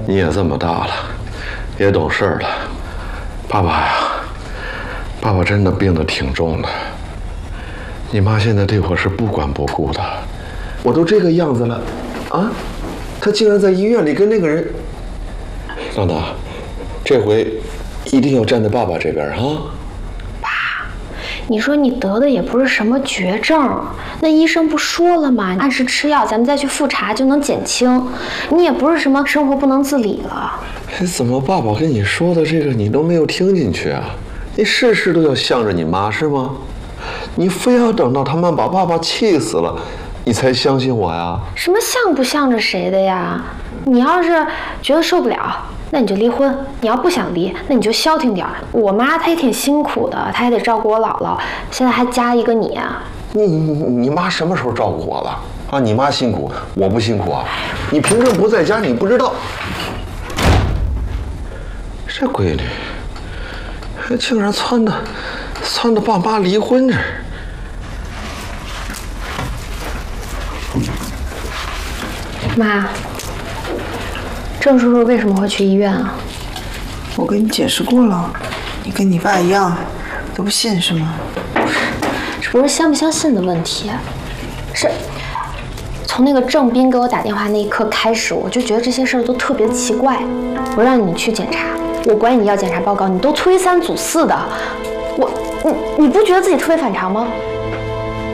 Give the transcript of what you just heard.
你也这么大了，也懂事了。爸爸呀，爸爸真的病得挺重的。你妈现在对我是不管不顾的，我都这个样子了，啊，她竟然在医院里跟那个人。娜娜，这回一定要站在爸爸这边啊！ 你说你得的也不是什么绝症，那医生不说了吗？按时吃药，咱们再去复查就能减轻。你也不是什么生活不能自理了。 怎么爸爸跟你说的这个你都没有听进去啊？你事事都要向着你妈是吗？你非要等到他们把爸爸气死了，你才相信我呀？ 什么向不向着谁的呀？你要是觉得受不了，那你就离婚；你要不想离，那你就消停点。我妈她也挺辛苦的，她还得照顾我姥姥，现在还加一个你。 你妈什么时候照顾我了？啊，你妈辛苦，我不辛苦啊？你平时不在家，你不知道。这闺女，竟然撺掇爸妈离婚这。 妈，郑叔叔为什么会去医院啊？ 我跟你解释过了，你跟你爸一样，都不信是吗？ 这不是相不相信的问题，是从那个郑斌给我打电话那一刻开始，我就觉得这些事儿都特别奇怪。我让你去检查，我管你要检查报告，你都推三阻四的，你不觉得自己特别反常吗？